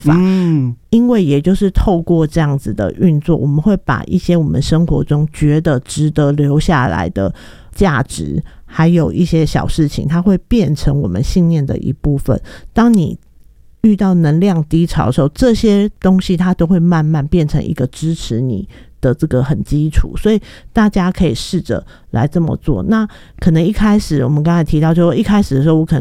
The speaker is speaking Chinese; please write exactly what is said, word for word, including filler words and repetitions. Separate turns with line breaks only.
法。嗯，因为也就是透过这样子的运作，我们会把一些我们生活中觉得值得留下来的价值，还有一些小事情，它会变成我们信念的一部分。当你遇到能量低潮的时候，这些东西它都会慢慢变成一个支持你的这个很基础，所以大家可以试着来这么做。那可能一开始我们刚才提到，就一开始的时候我可能